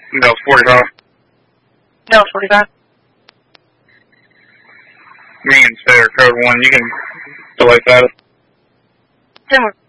No, 45. No, 45. Me and Stater code 1, you can delay that. 10